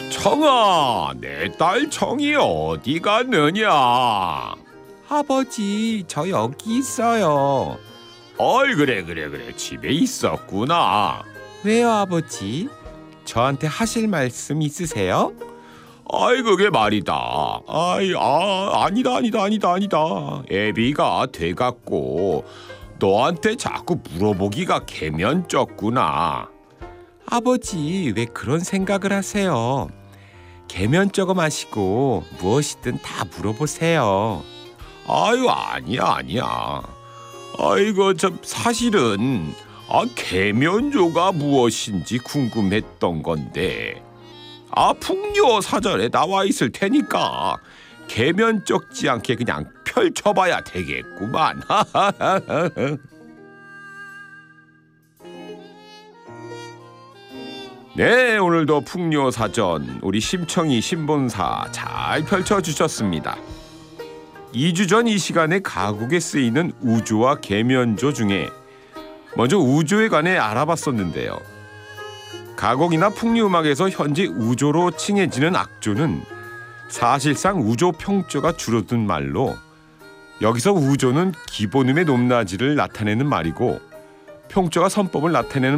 청아, 내 딸 청이 어디 갔느냐? 아버지, 저 여기 있어요. 어이, 그래. 집에 있었구나. 왜요, 아버지? 저한테 하실 말씀 있으세요? 아이, 그게 말이다. 아니다. 애비가 돼갖고 너한테 자꾸 물어보기가 개면쩍구나. 아버지, 왜 그런 생각을 하세요? 개면쩍어 마시고 무엇이든 다 물어보세요. 아유, 아니야. 아이고, 참 사실은 개면조가 무엇인지 궁금했던 건데 풍요 사전에 나와 있을 테니까 개면쩍지 않게 그냥 펼쳐봐야 되겠구만. 네, 오늘도 풍요 사전 우리 심청이 신본사 잘 펼쳐주셨습니다. 2주 전 이 시간에 가곡에 쓰이는 우조와 개면조 중에 먼저 우조에 관해 알아봤었는데요. 가곡이나 풍류음악에서 현재 우조로 칭해지는 악조는 사실상 우조 평조가 줄어든 말로 여기서 우조는 기본음의 높낮이를 나타내는 말이고 평조가 선법을 나타내는